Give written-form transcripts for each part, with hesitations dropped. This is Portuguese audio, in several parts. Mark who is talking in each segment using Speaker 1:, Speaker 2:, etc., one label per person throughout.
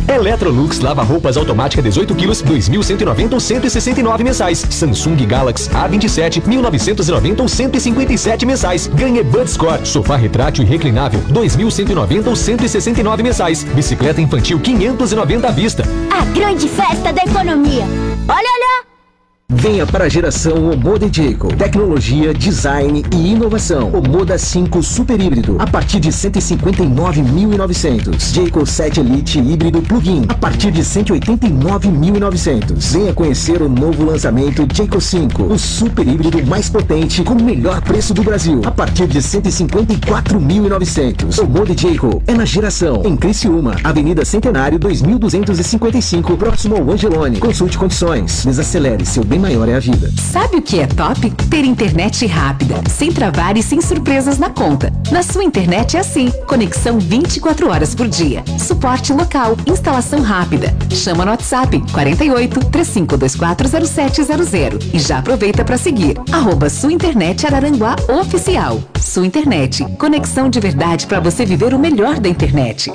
Speaker 1: Electrolux lava-roupas automática 18 quilos, 2.190 ou 169 mensais. Samsung Galaxy A27, 1.990 ou 157 mensais. Ganhe Bud Score, sofá retrátil e reclinável, 2.190 ou 169 mensais. Bicicleta infantil 590 à vista.
Speaker 2: A grande festa da economia. Olha!
Speaker 3: Venha para a geração Omoda Jayco. Tecnologia, design e inovação. Omoda 5 Super Híbrido a partir de 159.900. Jayco 7 Elite Híbrido Plug-in a partir de 189.900. Venha conhecer o novo lançamento Jayco 5, o super híbrido mais potente com o melhor preço do Brasil a partir de 154.900. Omoda Jayco é na geração, em Criciúma, Avenida Centenário 2255, próximo ao Angelone. Consulte condições. Desacelere, seu bem maior é a vida.
Speaker 4: Sabe o que é top? Ter internet rápida, sem travar e sem surpresas na conta. Na sua internet é assim, conexão 24 horas por dia. Suporte local, instalação rápida. Chama no WhatsApp 48 35240700 e já aproveita para seguir @Sua Internet Araranguá Oficial. Sua Internet, conexão de verdade para você viver o melhor da internet.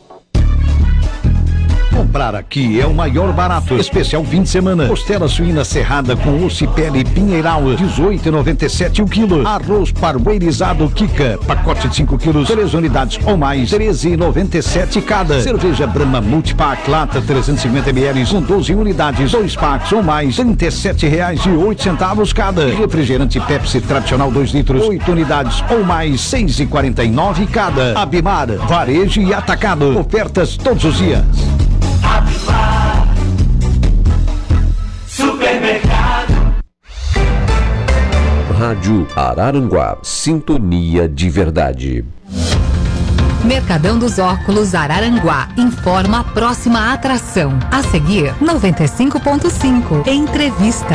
Speaker 5: Comprar aqui é o maior barato. Especial fim de semana. Costela suína serrada com osso e pele Pinheiral, 18,97 o quilo. Arroz parboilizado Kika, pacote de 5 quilos, 3 unidades ou mais, 13,97 cada. Cerveja Brahma Multipack, lata 350 ml, com 12 unidades, 2 packs ou mais, R$37,08 cada. Refrigerante Pepsi tradicional 2 litros, 8 unidades ou mais, R$6,49 cada. Abimar, varejo e atacado. Ofertas todos os dias.
Speaker 6: Supermercado. Rádio Araranguá, sintonia de verdade.
Speaker 4: Mercadão dos Óculos Araranguá informa a próxima atração. A seguir, 95.5. Entrevista.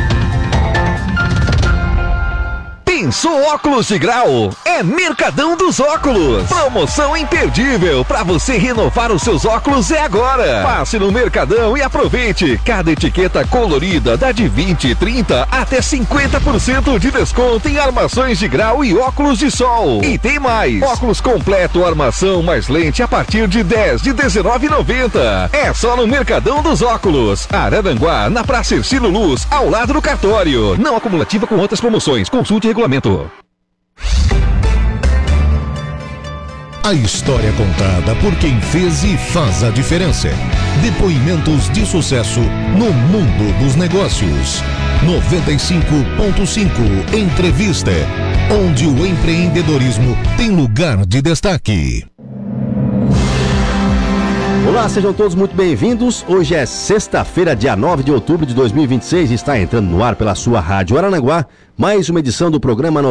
Speaker 7: Pensou óculos de grau? É Mercadão dos Óculos. Promoção imperdível para você renovar os seus óculos é agora. Passe no Mercadão e aproveite. Cada etiqueta colorida dá de 20, 30 até 50% de desconto em armações de grau e óculos de sol. E tem mais. Óculos completo, armação mais lente a partir de 10 de R$19,90. É só no Mercadão dos Óculos. Araranguá, na Praça Ercílio Luz, ao lado do cartório. Não acumulativa com outras promoções. Consulte regulamento.
Speaker 8: A história contada por quem fez e faz a diferença. Depoimentos de sucesso no mundo dos negócios. 95.5 Entrevista, onde o empreendedorismo tem lugar de destaque.
Speaker 9: Olá, sejam todos muito bem-vindos. Hoje é sexta-feira, dia 9 de outubro de 2026 e está entrando no ar pela sua Rádio Araranguá mais uma edição do programa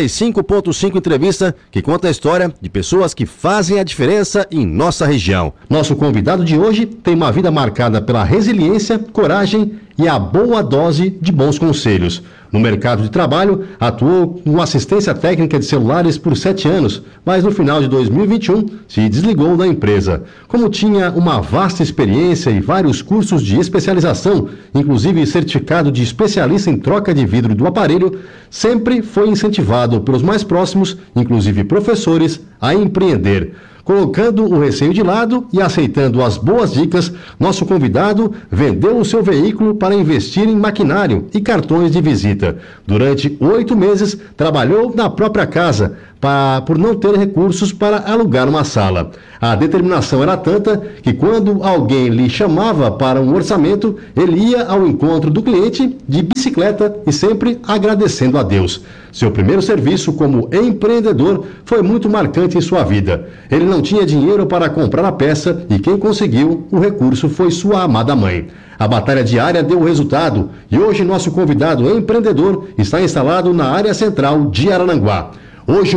Speaker 9: 95.5 Entrevista, que conta a história de pessoas que fazem a diferença em nossa região. Nosso convidado de hoje tem uma vida marcada pela resiliência, coragem e a boa dose de bons conselhos. No mercado de trabalho, atuou com assistência técnica de celulares por 7 anos, mas no final de 2021 se desligou da empresa. Como tinha uma vasta experiência e vários cursos de especialização, inclusive certificado de especialista em troca de vidro do aparelho, sempre foi incentivado pelos mais próximos, inclusive professores, a empreender. Colocando o receio de lado e aceitando as boas dicas, nosso convidado vendeu o seu veículo para investir em maquinário e cartões de visita. Durante 8 meses, trabalhou na própria casa, por não ter recursos para alugar uma sala. A determinação era tanta que quando alguém lhe chamava para um orçamento, ele ia ao encontro do cliente de bicicleta e sempre agradecendo a Deus. Seu primeiro serviço como empreendedor foi muito marcante em sua vida. Ele não tinha dinheiro para comprar a peça e quem conseguiu o recurso foi sua amada mãe. A batalha diária deu o resultado e hoje nosso convidado empreendedor está instalado na área central de Araranguá. Hoje o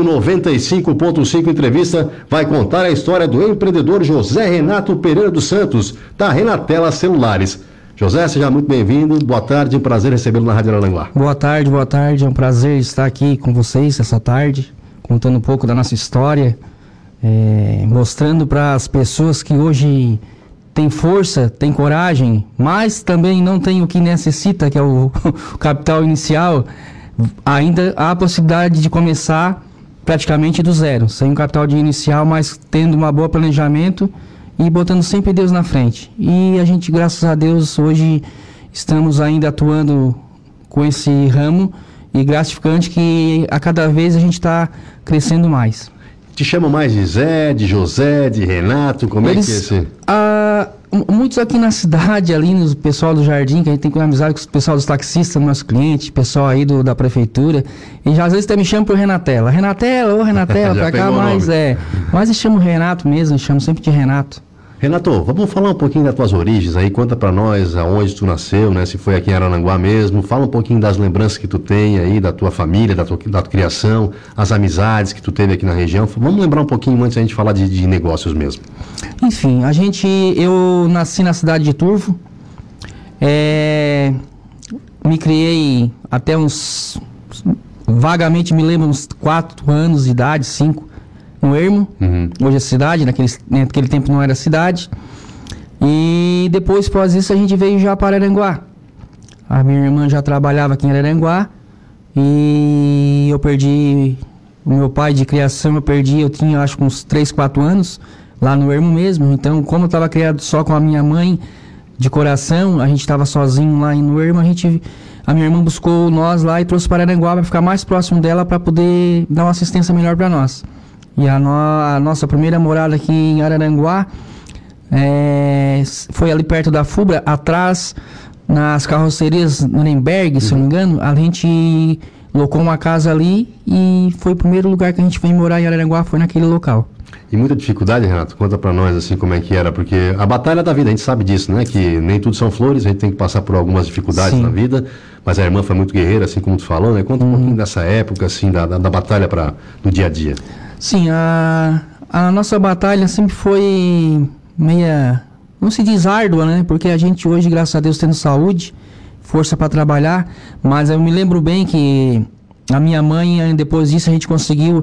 Speaker 9: 95.5 Entrevista vai contar a história do empreendedor José Renato Pereira dos Santos, da Renatela Celulares. José, seja muito bem-vindo, boa tarde, é um prazer recebê-lo na Rádio Araranguá.
Speaker 10: Boa tarde, é um prazer estar aqui com vocês essa tarde, contando um pouco da nossa história, mostrando para as pessoas que hoje têm força, têm coragem, mas também não têm o que necessita, que é o capital inicial. Ainda há a possibilidade de começar praticamente do zero, sem um capital de inicial, mas tendo um bom planejamento e botando sempre Deus na frente. E a gente, graças a Deus, hoje estamos ainda atuando com esse ramo, e gratificante que a cada vez a gente está crescendo mais.
Speaker 9: Te chamam mais de Zé, de José, de Renato, como é que é esse?
Speaker 10: Muitos aqui na cidade, ali no pessoal do jardim, que a gente tem amizade com o pessoal dos taxistas, nosso cliente, pessoal aí da prefeitura, e já às vezes até me chamam por Renatela. Renatela, pra cá, mas eu chamo Renato mesmo, eu chamo sempre de Renato.
Speaker 9: Renato, vamos falar um pouquinho das tuas origens aí, conta pra nós aonde tu nasceu, né, se foi aqui em Araranguá mesmo, fala um pouquinho das lembranças que tu tem aí, da tua família, da tua criação, as amizades que tu teve aqui na região, vamos lembrar um pouquinho antes da gente falar de negócios mesmo.
Speaker 10: Enfim, eu nasci na cidade de Turvo, me criei até vagamente me lembro, uns 4 anos de idade, 5, no Ermo, hoje é cidade, naquele tempo não era cidade. E depois, após isso, a gente veio já para Araranguá. A minha irmã já trabalhava aqui em Araranguá e eu perdi o meu pai de criação, eu tinha acho uns 3, 4 anos, lá no Ermo mesmo. Então, como eu estava criado só com a minha mãe de coração, a gente estava sozinho lá no Ermo, a minha irmã buscou nós lá e trouxe para Araranguá para ficar mais próximo dela, para poder dar uma assistência melhor para nós. E a nossa primeira morada aqui em Araranguá foi ali perto da Fubra, atrás, nas carrocerias Nuremberg, se eu não me engano. A gente locou uma casa ali e foi o primeiro lugar que a gente veio morar em Araranguá, foi naquele local.
Speaker 9: E muita dificuldade, Renato? Conta pra nós assim como é que era, porque a batalha da vida, a gente sabe disso, né? Que nem tudo são flores, a gente tem que passar por algumas dificuldades na vida, mas a irmã foi muito guerreira, assim como tu falou, né? Conta um pouquinho dessa época, assim, da batalha do dia a dia.
Speaker 10: Sim, a nossa batalha sempre foi meia, não se diz árdua, né? Porque a gente hoje, graças a Deus, tendo saúde, força para trabalhar, mas eu me lembro bem que a minha mãe, depois disso, a gente conseguiu,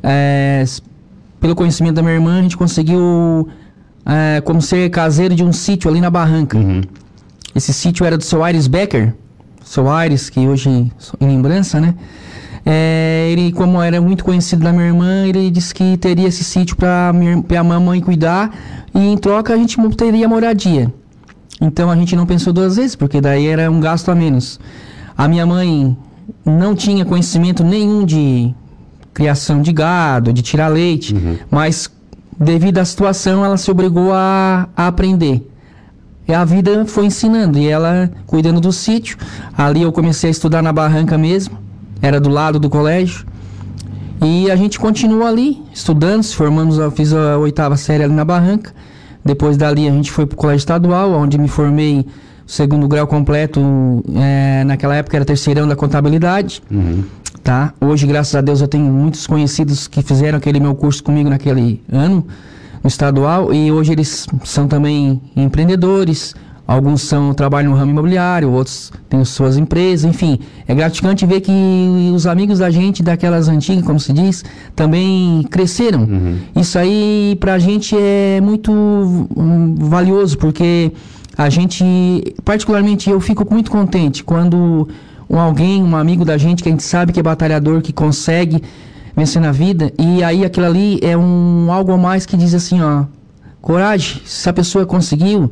Speaker 10: pelo conhecimento da minha irmã, a gente conseguiu como ser caseiro de um sítio ali na Barranca. Esse sítio era do seu Aires Becker, seu Aires, que hoje em lembrança, né? Ele, como era muito conhecido da minha irmã, ele disse que teria esse sítio para a mamãe cuidar e em troca a gente teria moradia. Então a gente não pensou 2 vezes, porque daí era um gasto a menos. A minha mãe não tinha conhecimento nenhum de criação de gado, de tirar leite, mas devido à situação ela se obrigou a aprender. E a vida foi ensinando, e ela cuidando do sítio. Ali eu comecei a estudar na Barranca mesmo. Era do lado do colégio. E a gente continuou ali, estudando, se formamos, eu fiz a 8ª série ali na Barranca. Depois dali a gente foi para o colégio estadual, onde me formei 2º grau completo. Naquela época era terceirão da contabilidade. Tá? Hoje, graças a Deus, eu tenho muitos conhecidos que fizeram aquele meu curso comigo naquele ano, no estadual. E hoje eles são também empreendedores. Alguns trabalham no ramo imobiliário, outros têm suas empresas, enfim. É gratificante ver que os amigos da gente, daquelas antigas, como se diz, também cresceram. Isso aí pra gente é muito valioso, porque a gente, particularmente eu, fico muito contente quando um amigo da gente, que a gente sabe que é batalhador, que consegue vencer na vida, e aí aquilo ali é algo a mais que diz assim, ó, coragem, se a pessoa conseguiu,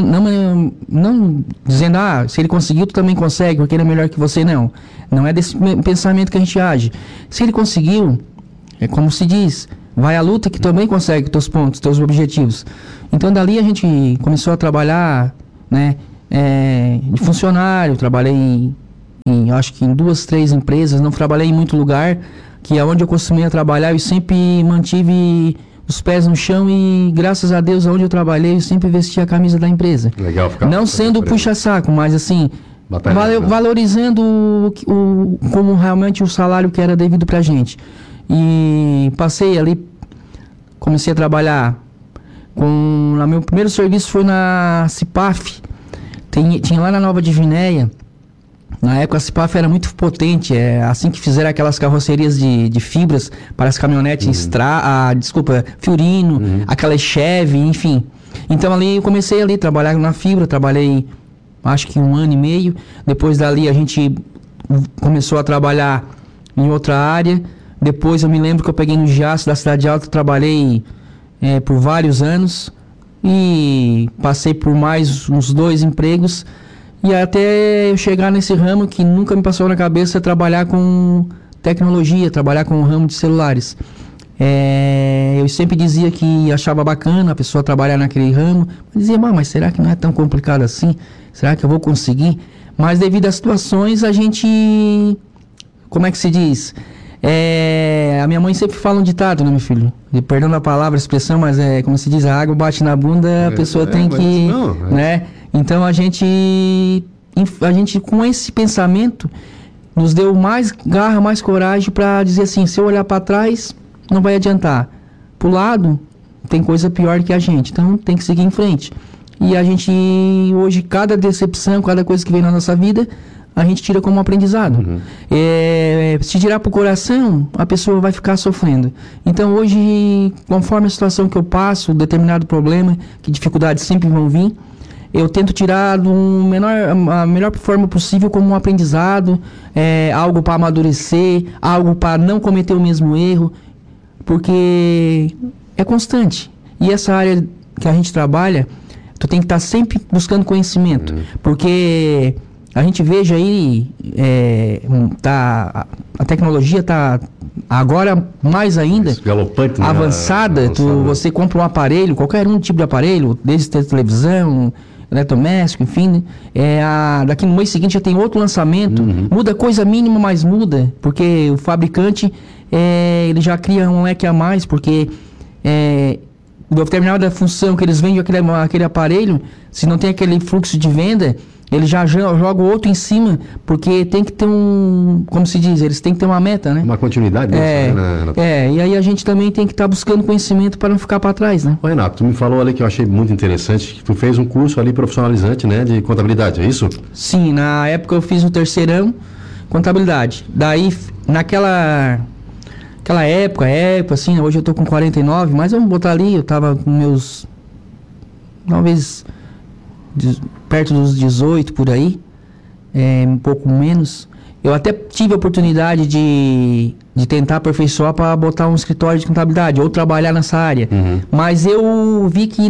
Speaker 10: não dizendo, se ele conseguiu, tu também consegue, porque ele é melhor que você, não. Não é desse pensamento que a gente age. Se ele conseguiu, é como se diz, vai à luta que também consegue teus pontos, teus objetivos. Então, dali a gente começou a trabalhar, né, de funcionário, trabalhei acho que em 2, 3 empresas, não trabalhei em muito lugar, que é onde eu costumei trabalhar, eu sempre mantive os pés no chão e, graças a Deus, onde eu trabalhei, eu sempre vesti a camisa da empresa.
Speaker 9: Legal,
Speaker 10: não sendo puxa-saco, mas assim, valorizando como realmente o salário que era devido pra gente. E passei ali, comecei a trabalhar meu primeiro serviço foi na Cipaf. Tinha lá na Nova Divinéia. Na época a Cipaf era muito potente, assim que fizeram aquelas carrocerias de fibras para as caminhonetes Fiorino, aquela Chevy, enfim. Então ali eu comecei a trabalhar na fibra, trabalhei acho que 1 ano e meio. Depois dali a gente começou a trabalhar em outra área. Depois eu me lembro que eu peguei no Jaço da Cidade Alta, trabalhei por vários anos. e passei por mais uns 2 empregos e até eu chegar nesse ramo que nunca me passou na cabeça trabalhar com tecnologia, trabalhar com o ramo de celulares. Eu sempre dizia que achava bacana a pessoa trabalhar naquele ramo, dizia, mas será que não é tão complicado assim? Será que eu vou conseguir? Mas devido às situações a gente, como é que se diz? A minha mãe sempre fala um ditado, né, meu filho? Perdão a palavra, a expressão, mas como se diz, a água bate na bunda, a pessoa tem que, né? Então a gente com esse pensamento nos deu mais garra, mais coragem para dizer assim, se eu olhar para trás, não vai adiantar. Pro lado, tem coisa pior que a gente, então tem que seguir em frente. E a gente, hoje, cada decepção, cada coisa que vem na nossa vida, a gente tira como aprendizado. Se tirar pro coração, a pessoa vai ficar sofrendo. Então hoje, conforme a situação que eu passo, determinado problema, que dificuldades sempre vão vir, eu tento tirar a melhor forma possível como um aprendizado, algo para amadurecer, algo para não cometer o mesmo erro, porque é constante. E essa área que a gente trabalha, tu tem que estar sempre buscando conhecimento, porque a gente veja aí, a tecnologia está agora mais ainda
Speaker 9: galopante, né?
Speaker 10: avançada. Você compra um aparelho, qualquer tipo de aparelho, desde ter televisão, eletrodoméstico, enfim, daqui no mês seguinte já tem outro lançamento, muda coisa mínima, mas muda, porque o fabricante ele já cria um leque a mais, porque determinada função que eles vendem aquele aparelho, se não tem aquele fluxo de venda, ele já joga outro em cima, porque tem que ter como se diz, eles têm que ter uma meta, né?
Speaker 9: Uma continuidade.
Speaker 10: E aí a gente também tem que estar buscando conhecimento para não ficar para trás, né?
Speaker 9: Ô, Renato, tu me falou ali que eu achei muito interessante, que tu fez um curso ali profissionalizante, né, de contabilidade, é isso?
Speaker 10: Sim, na época eu fiz o terceirão, contabilidade. Daí, naquela época, assim, hoje eu tô com 49, mas vamos botar ali, eu tava com meus, talvez, perto dos 18 por aí, um pouco menos. Eu até tive a oportunidade de tentar aperfeiçoar para botar um escritório de contabilidade ou trabalhar nessa área, mas eu vi que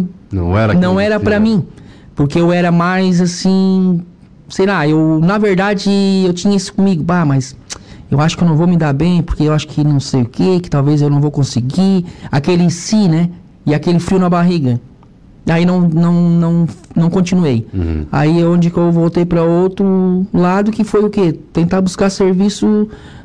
Speaker 10: não era para mim, porque eu era mais assim, sei lá, na verdade eu tinha isso comigo, mas eu acho que eu não vou me dar bem, porque eu acho que não sei o que talvez eu não vou conseguir, aquele em si, né, e aquele frio na barriga. Aí não continuei. Aí onde que eu voltei para outro lado, que foi o quê? Tentar buscar serviço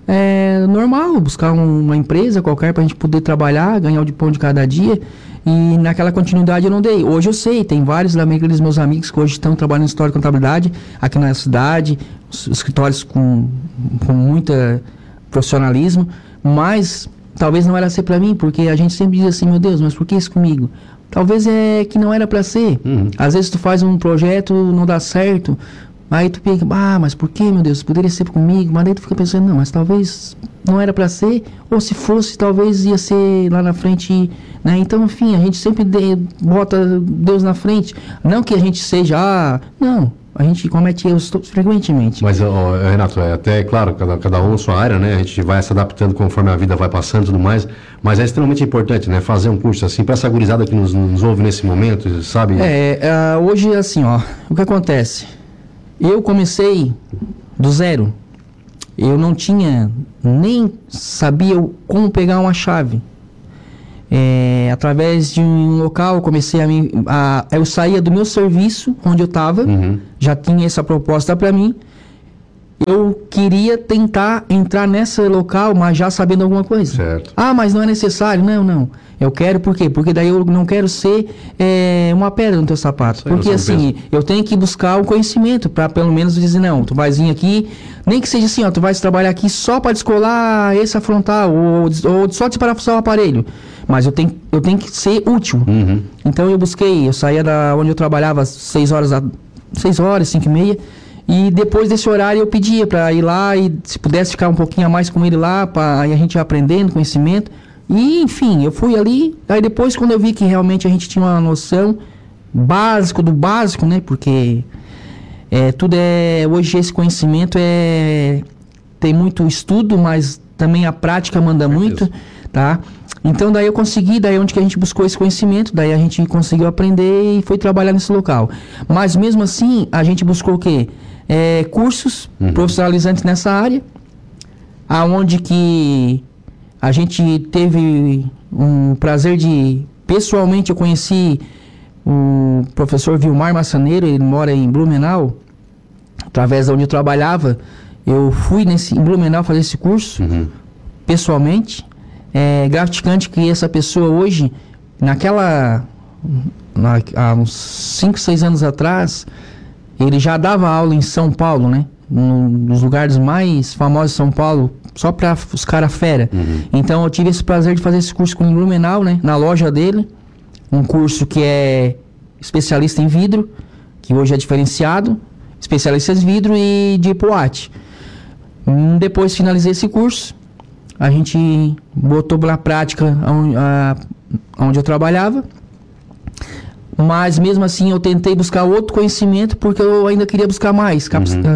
Speaker 10: normal, buscar uma empresa qualquer para a gente poder trabalhar, ganhar o pão de cada dia. E naquela continuidade eu não dei. Hoje eu sei, tem vários daqueles meus amigos que hoje estão trabalhando em escritório de contabilidade aqui na cidade, escritórios com muita profissionalismo, mas talvez não era ser para mim, porque a gente sempre diz assim, meu Deus, mas por que isso comigo? Talvez é que não era para ser. Às vezes tu faz um projeto, não dá certo, aí tu pensa, mas por que, meu Deus, poderia ser comigo, mas daí tu fica pensando, não, mas talvez não era para ser, ou se fosse, talvez ia ser lá na frente, né? Então, enfim, a gente sempre bota Deus na frente, não que a gente seja, não, a gente comete erros frequentemente.
Speaker 9: Mas, Renato, até claro, cada um na sua área, né? A gente vai se adaptando conforme a vida vai passando e tudo mais, mas é extremamente importante, né? Fazer um curso assim, para essa gurizada que nos ouve nesse momento, sabe?
Speaker 10: Hoje, assim, o que acontece? Eu comecei do zero. Eu não tinha, nem sabia como pegar uma chave. Através de um local, eu comecei eu saía do meu serviço, onde eu estava, já tinha essa proposta para mim. Eu queria tentar entrar nesse local, mas já sabendo alguma coisa.
Speaker 9: Certo.
Speaker 10: Mas não é necessário. Não. Eu quero, por quê? Porque daí eu não quero ser uma pedra no teu sapato. Porque assim, eu tenho que buscar o conhecimento para pelo menos dizer, não, tu vais vir aqui, nem que seja assim, tu vais trabalhar aqui só para descolar esse frontal, ou só desparafusar o aparelho. Mas eu tenho que ser útil. Então eu saía da onde eu trabalhava 6 horas, 5h30, e depois desse horário eu pedia para ir lá e se pudesse ficar um pouquinho a mais com ele lá, para a gente ir aprendendo conhecimento. E enfim, eu fui ali, aí depois quando eu vi que realmente a gente tinha uma noção básico do básico, né? Porque hoje esse conhecimento tem muito estudo, mas também a prática manda muito. tá? Então daí eu consegui, daí onde que a gente buscou esse conhecimento, daí a gente conseguiu aprender e foi trabalhar nesse local. Mas mesmo assim, a gente buscou o quê? Cursos profissionalizantes nessa área, aonde que a gente teve um prazer de, pessoalmente eu conheci o professor Vilmar Massaneiro, ele mora em Blumenau, através de onde eu trabalhava, eu fui em Blumenau fazer esse curso, pessoalmente. É gratificante que essa pessoa hoje, há uns 5, 6 anos atrás, ele já dava aula em São Paulo, né? Nos lugares mais famosos de São Paulo, só para os caras fera. Então eu tive esse prazer de fazer esse curso com o Blumenau, né? Na loja dele, um curso que é especialista em vidro, que hoje é diferenciado, especialista em vidro e de EPOAT. Depois finalizei esse curso, a gente botou na prática onde eu trabalhava, mas mesmo assim eu tentei buscar outro conhecimento porque eu ainda queria buscar mais,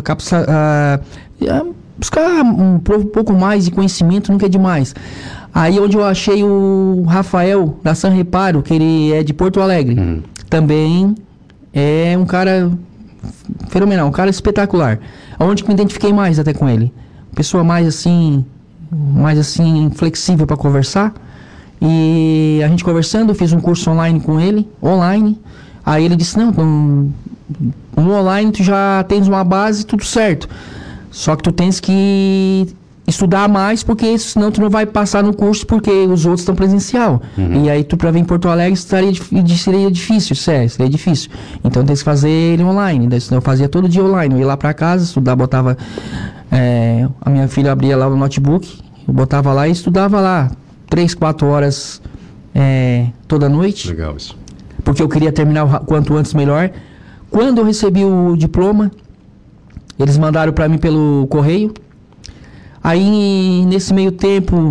Speaker 10: buscar um pouco mais de conhecimento, nunca é demais. Aí onde eu achei o Rafael da San Reparo, que ele é de Porto Alegre, também é um cara fenomenal, um cara espetacular, onde que me identifiquei mais até com ele, pessoa mais assim flexível para conversar. E a gente conversando, eu fiz um curso online com ele, aí ele disse, não, no online tu já tens uma base, tudo certo, só que tu tens que estudar mais, porque senão tu não vai passar no curso, porque os outros estão presencial, e aí tu para vir em Porto Alegre seria difícil, seria difícil, então tens que fazer ele online. Daí eu fazia todo dia online, eu ia lá para casa, estudar, botava, a minha filha abria lá o notebook, eu botava lá e estudava lá 3, 4 horas toda noite.
Speaker 9: Legal isso.
Speaker 10: Porque eu queria terminar o quanto antes melhor. Quando eu recebi o diploma, eles mandaram para mim pelo correio. Aí, nesse meio tempo,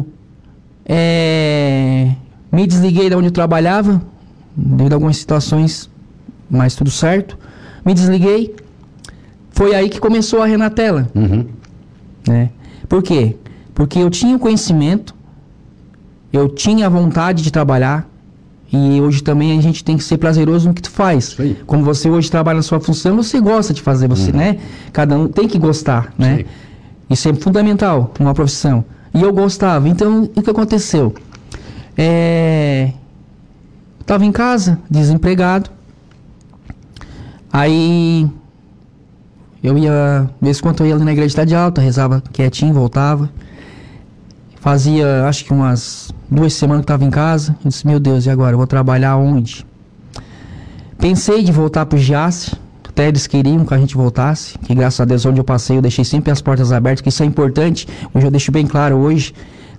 Speaker 10: me desliguei de onde eu trabalhava, devido a algumas situações, mas tudo certo. Me desliguei. Foi aí que começou a Renatella. Né? Por quê? Porque eu tinha conhecimento, eu tinha vontade de trabalhar, e hoje também a gente tem que ser prazeroso no que tu faz. Como você hoje trabalha na sua função, você gosta de fazer, você, né? Cada um tem que gostar, né? Isso é fundamental numa profissão. E eu gostava. Então, o que aconteceu? Estava em casa, desempregado. Aí, eu ia, de vez em quando eu ia ali na igreja de Cidade Alta, rezava quietinho, voltava. Fazia, acho que umas 2 semanas que estava em casa. Eu disse, meu Deus, e agora? Eu vou trabalhar onde? Pensei de voltar para o Giasse. Até eles queriam que a gente voltasse. Que graças a Deus, onde eu passei, eu deixei sempre as portas abertas. Que isso é importante. Hoje eu deixo bem claro hoje.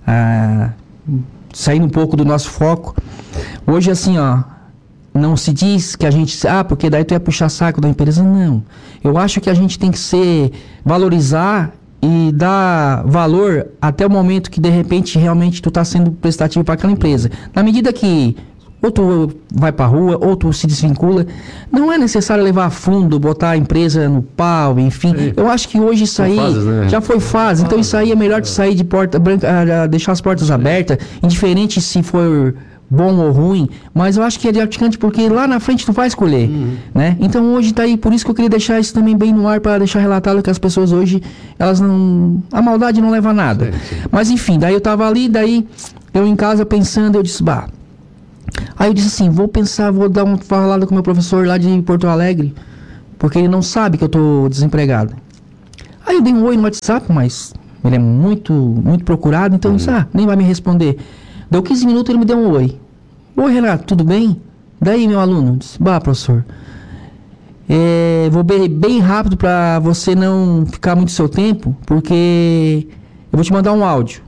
Speaker 10: Saindo um pouco do nosso foco. Hoje, assim, ó. Não se diz que a gente... porque daí tu ia puxar saco da empresa. Não. Eu acho que a gente tem que valorizar e dar valor até o momento que de repente realmente tu tá sendo prestativo para aquela empresa. Na medida que ou tu vai pra rua, ou tu se desvincula, não é necessário levar a fundo, botar a empresa no pau, enfim. Eu acho que hoje isso aí já foi fase, então isso aí é melhor tu sair de porta branca, deixar as portas abertas, indiferente se for bom ou ruim, mas eu acho que é gratificante porque lá na frente tu vai escolher, né? Então hoje tá aí, por isso que eu queria deixar isso também bem no ar, para deixar relatado que as pessoas hoje, elas não... a maldade não leva a nada. Mas enfim, daí eu tava ali, daí eu em casa pensando, eu disse, aí eu disse assim, vou dar uma falada com o meu professor lá de Porto Alegre, porque ele não sabe que eu tô desempregado. Aí eu dei um oi no WhatsApp, mas ele é muito, muito procurado, então eu disse, nem vai me responder. Deu 15 minutos, ele me deu um oi. Oi, Renato, tudo bem? Daí, meu aluno, disse, professor, vou bem rápido para você não ficar muito seu tempo, porque eu vou te mandar um áudio.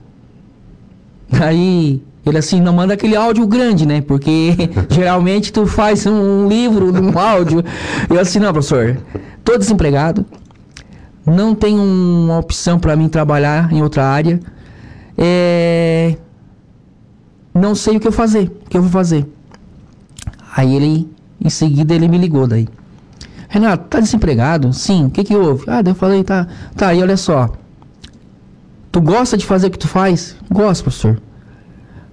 Speaker 10: Aí, ele assim, não manda aquele áudio grande, né? Porque geralmente tu faz um livro, um áudio. Eu assim, não, professor, tô desempregado, não tem uma opção para mim trabalhar em outra área, não sei o que eu vou fazer. Aí ele, em seguida, ele me ligou daí. Renato, tá desempregado? Sim, o que houve? Daí eu falei, tá, e olha só. Tu gosta de fazer o que tu faz? Gosto, professor.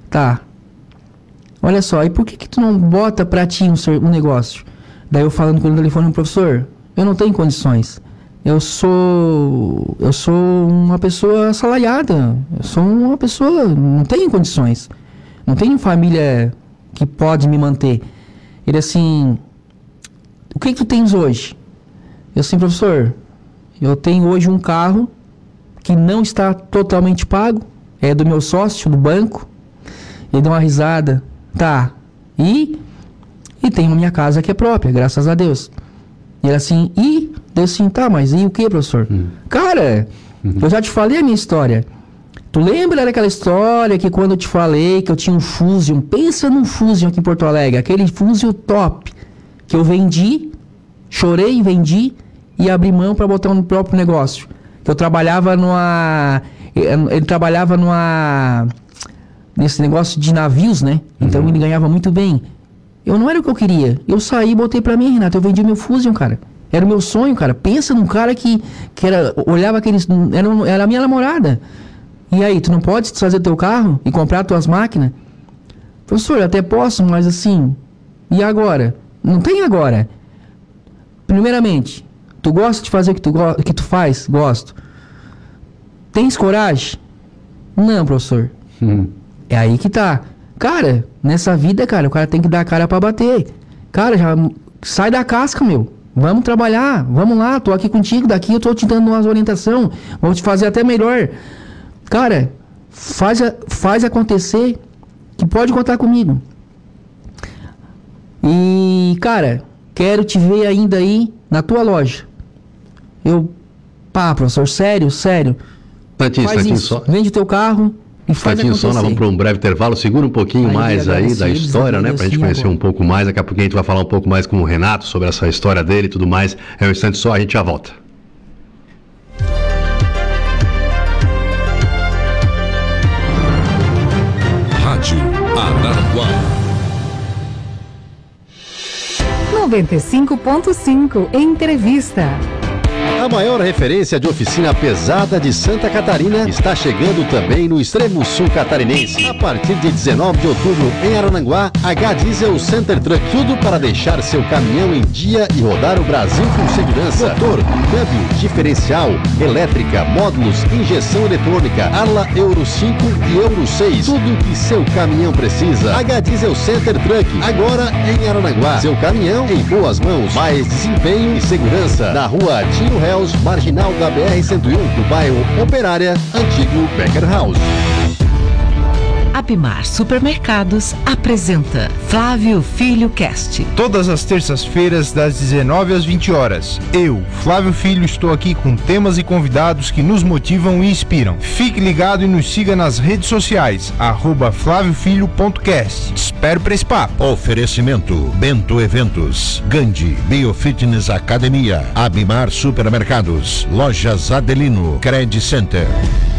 Speaker 10: Tá. Olha só, e por que tu não bota pra ti um negócio? Daí eu falando com o telefone, professor, eu não tenho condições. Eu sou uma pessoa assalariada. Eu sou uma pessoa, não tenho condições. Não tenho família que pode me manter. Ele assim, o que tu tens hoje? Eu assim, professor, eu tenho hoje um carro que não está totalmente pago. É do meu sócio, do banco. Ele deu uma risada. Tá. E tenho a minha casa que é própria, graças a Deus. Ele assim, eu assim, tá, mas e o que, professor? Cara, eu já te falei a minha história. Tu lembra daquela história que quando eu te falei que eu tinha um Fusion? Pensa num Fusion aqui em Porto Alegre, aquele Fusion top, que eu vendi, chorei, vendi e abri mão para botar no próprio negócio. Que eu trabalhava ele trabalhava nesse negócio de navios, né? Então ele ganhava muito bem. Eu não era o que eu queria. Eu saí e botei pra mim, Renato. Eu vendi meu Fusion, cara. Era o meu sonho, cara. Pensa num cara que olhava aqueles... Era a minha namorada. E aí, tu não pode fazer teu carro e comprar tuas máquinas? Professor, eu até posso, mas assim... E agora? Não tem agora. Primeiramente, tu gosta de fazer o que tu faz? Gosto. Tens coragem? Não, professor. É aí que tá. Cara, nessa vida, cara, o cara tem que dar a cara pra bater. Cara, já sai da casca, meu. Vamos trabalhar, vamos lá, tô aqui contigo, daqui eu tô te dando umas orientação, vou te fazer até melhor. Cara, faz acontecer, que pode contar comigo. E, cara, quero te ver ainda aí na tua loja. Professor, sério. Faz isso, vende teu carro.
Speaker 9: Nós vamos para um breve intervalo, segura um pouquinho mais aí da história, né? Pra gente conhecer um pouco mais, daqui a pouquinho a gente vai falar um pouco mais com o Renato sobre essa história dele e tudo mais. É um instante só, a gente já volta.
Speaker 8: Rádio Araranguá
Speaker 4: 95.5 Entrevista.
Speaker 9: A maior referência de oficina pesada de Santa Catarina está chegando também no extremo sul catarinense. A partir de 19 de outubro, em Araranguá, H-Diesel Center Truck. Tudo para deixar seu caminhão em dia e rodar o Brasil com segurança. Motor, câmbio, diferencial, elétrica, módulos, injeção eletrônica, ala Euro 5 e Euro 6. Tudo que seu caminhão precisa. H-Diesel Center Truck, agora em Araranguá. Seu caminhão em boas mãos. Mais desempenho e segurança. Na rua Tio Hells, marginal da BR-101, do bairro Operária, antigo Becker House.
Speaker 11: Abimar Supermercados apresenta Flávio Filho Cast.
Speaker 12: Todas as terças-feiras, das 19 às 20 horas. Eu, Flávio Filho, estou aqui com temas e convidados que nos motivam e inspiram. Fique ligado e nos siga nas redes sociais, @flaviofilho.cast. Espero para esse papo.
Speaker 8: Oferecimento Bento Eventos, Gandhi Biofitness Academia, Abimar Supermercados, Lojas Adelino, Credit Center.